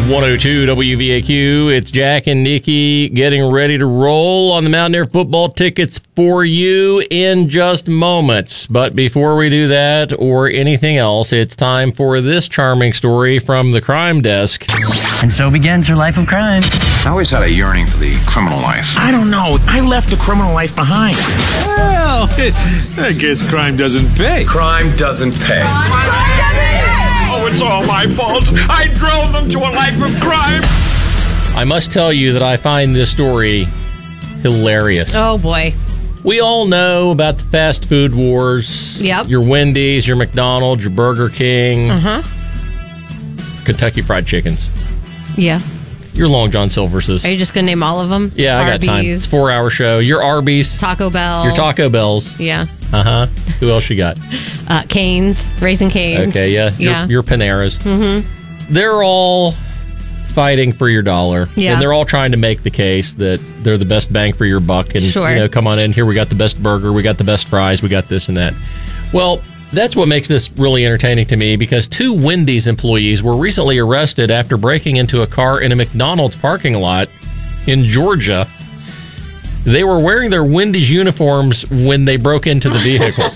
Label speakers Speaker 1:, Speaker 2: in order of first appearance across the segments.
Speaker 1: 102 WVAQ. It's Jack and Nikki getting ready to roll on the Mountaineer football tickets for you in just moments. But before we do that or anything else, it's time for this charming story from the crime desk.
Speaker 2: And so begins her life of crime.
Speaker 3: I always had a yearning for the criminal life.
Speaker 4: I don't know. I left the criminal life behind.
Speaker 5: Well, I guess crime doesn't pay.
Speaker 3: Crime doesn't pay.
Speaker 4: Oh, it's all my fault. I drove them to a life of crime.
Speaker 1: I must tell you that I find this story hilarious.
Speaker 6: Oh, boy.
Speaker 1: We all know about the fast food wars.
Speaker 6: Yep.
Speaker 1: Your Wendy's, your McDonald's, your Burger King. Kentucky Fried Chickens.
Speaker 6: Yeah.
Speaker 1: Your Long John Silver's.
Speaker 6: Are you just going to name all of them?
Speaker 1: Yeah, I got time. It's a 4-hour show. Your Arby's.
Speaker 6: Taco Bell.
Speaker 1: Your Taco Bells.
Speaker 6: Yeah.
Speaker 1: Who else you got?
Speaker 6: Cane's. Raising Cane's.
Speaker 1: Okay, yeah. Your Panera's.
Speaker 6: Mm-hmm.
Speaker 1: They're all fighting for your dollar.
Speaker 6: Yeah.
Speaker 1: And they're all trying to make the case that they're the best bang for your buck. And,
Speaker 6: Sure.
Speaker 1: Come on in here. We got the best burger. We got the best fries. We got this and that. Well, that's what makes this really entertaining to me, because 2 Wendy's employees were recently arrested after breaking into a car in a McDonald's parking lot in Georgia. They were wearing their Wendy's uniforms when they broke into the vehicle.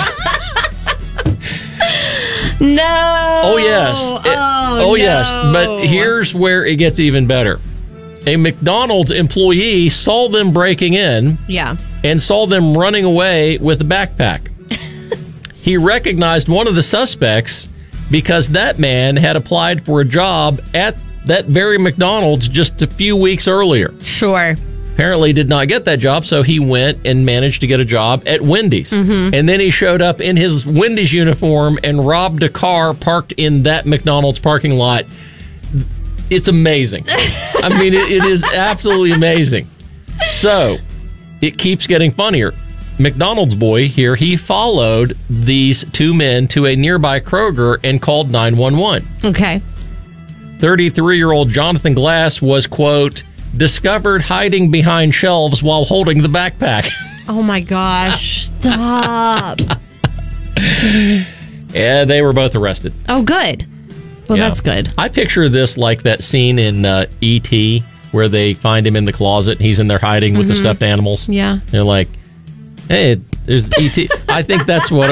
Speaker 6: No.
Speaker 1: Oh, yes.
Speaker 6: No.
Speaker 1: Yes. But here's where it gets even better. A McDonald's employee saw them breaking in
Speaker 6: Yeah.
Speaker 1: and saw them running away with a backpack. He recognized one of the suspects because that man had applied for a job at that very McDonald's just a few weeks earlier.
Speaker 6: Sure.
Speaker 1: Apparently did not get that job, so he went and managed to get a job at Wendy's.
Speaker 6: Mm-hmm.
Speaker 1: And then he showed up in his Wendy's uniform and robbed a car parked in that McDonald's parking lot. It's amazing. I mean, it is absolutely amazing. So, it keeps getting funnier. McDonald's boy here, he followed these 2 men to a nearby Kroger and called 911.
Speaker 6: Okay.
Speaker 1: 33-year-old Jonathan Glass was, quote, discovered hiding behind shelves while holding the backpack.
Speaker 6: Oh, my gosh. Stop.
Speaker 1: Yeah, they were both arrested.
Speaker 6: Oh, good. Well,
Speaker 1: Yeah.
Speaker 6: that's good.
Speaker 1: I picture this like that scene in E.T. where they find him in the closet. He's in there hiding with the stuffed animals.
Speaker 6: Yeah.
Speaker 1: They're like, hey, there's E.T. I think that's what